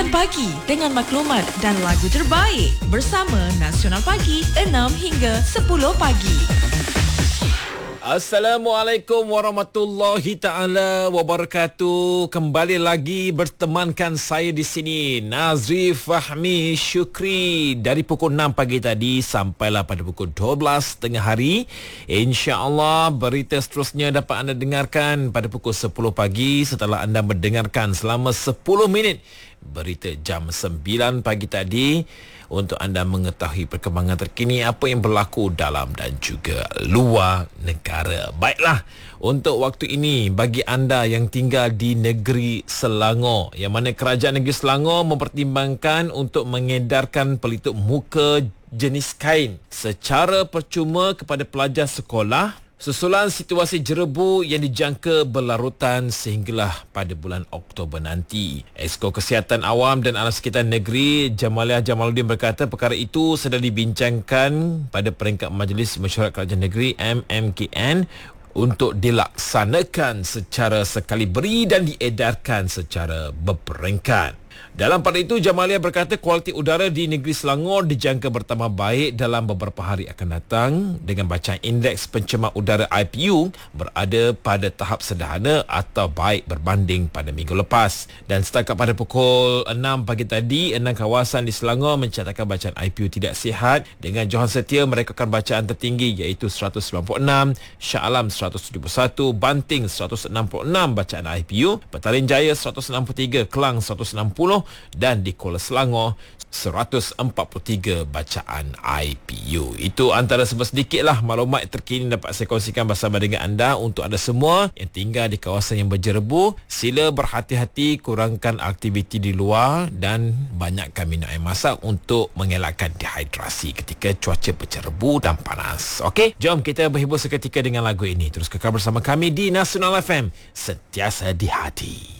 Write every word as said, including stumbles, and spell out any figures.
pagi dengan maklumat dan lagu terbaik bersama Nasional Pagi enam hingga sepuluh pagi. Assalamualaikum warahmatullahi taala wabarakatuh. Kembali lagi bertemankan saya di sini, Nazrif Fahmi Syukri, dari pukul enam pagi tadi sampailah pada pukul dua belas tengah hari. Insya-Allah berita seterusnya dapat anda dengarkan pada pukul sepuluh pagi setelah anda mendengarkan selama sepuluh minit berita jam sembilan pagi tadi, untuk anda mengetahui perkembangan terkini apa yang berlaku dalam dan juga luar negara. Baiklah, untuk waktu ini bagi anda yang tinggal di negeri Selangor, yang mana kerajaan negeri Selangor mempertimbangkan untuk mengedarkan pelitup muka jenis kain secara percuma kepada pelajar sekolah susulan situasi jerebu yang dijangka berlarutan sehinggalah pada bulan Oktober nanti. Esko Kesihatan Awam dan Alam Sekitar Negeri Jamaliah Jamaluddin berkata perkara itu sedang dibincangkan pada peringkat Majlis Mesyuarat Kerajaan Negeri M M K N untuk dilaksanakan secara sekali beri dan diedarkan secara berperingkat. Dalam pada itu, Jamaliah berkata kualiti udara di negeri Selangor dijangka bertambah baik dalam beberapa hari akan datang dengan bacaan indeks pencemar udara I P U berada pada tahap sederhana atau baik berbanding pada minggu lepas. Dan setakat pada pukul enam pagi tadi, enam kawasan di Selangor mencatatkan bacaan I P U tidak sihat dengan Johan Setia merekodkan bacaan tertinggi iaitu seratus sembilan puluh enam, Shah Alam seratus tujuh puluh satu, Banting seratus enam puluh enam bacaan I P U, Petaling Jaya seratus enam puluh tiga, Kelang seratus enam puluh dan di Kuala Selangor seratus empat puluh tiga bacaan I P U. Itu antara sedikitlah maklumat terkini dapat saya kongsikan bersama dengan anda. Untuk anda semua yang tinggal di kawasan yang berjerebu, sila berhati-hati, kurangkan aktiviti di luar dan banyakkan minum air masak untuk mengelakkan dehidrasi ketika cuaca berjerebu dan panas. Okey, jom kita berhibur seketika dengan lagu ini. Terus kekal bersama kami di Nasional F M, sentiasa di hati.